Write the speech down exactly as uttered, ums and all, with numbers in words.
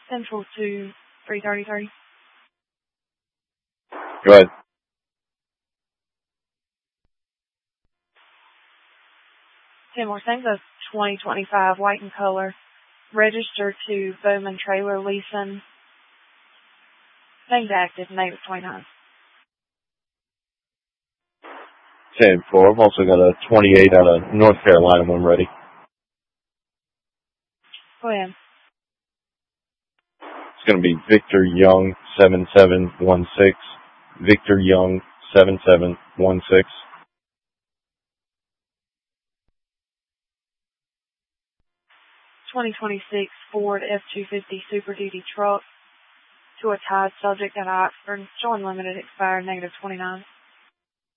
Central to three thirty-three. Go ahead. Tim Mustang, the twenty twenty-five white in color, registered to Bowman Trailer Leasing. Things active, native twenty-nine. ten four. I've also got a twenty-eight out of North Carolina when I'm ready. Go ahead. It's going to be Victor Young, seven seven one six. Victor Young, seven seven one six. twenty twenty-six Ford F two fifty Super Duty truck to a tied subject at Oxford, showing limited expired, negative twenty-nine.